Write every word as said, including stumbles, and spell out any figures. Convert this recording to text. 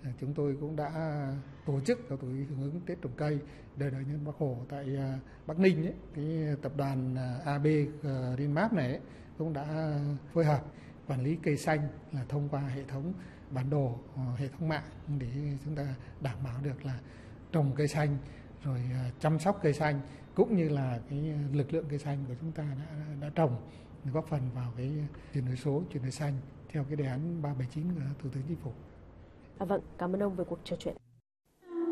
chúng tôi cũng đã tổ chức các tổ hưởng ứng Tết trồng cây đời đời nhân Bác Hồ tại Bắc Ninh ấy. Cái tập đoàn a bê Greenmap này ấy, cũng đã phối hợp quản lý cây xanh là thông qua hệ thống bản đồ, hệ thống mạng để chúng ta đảm bảo được là trồng cây xanh rồi chăm sóc cây xanh cũng như là cái lực lượng cây xanh của chúng ta đã, đã trồng, góp phần vào cái chuyển đổi số, chuyển đổi xanh theo cái đề án ba bảy chín của Thủ tướng Chính phủ. À, vâng, cảm ơn ông về cuộc trò chuyện.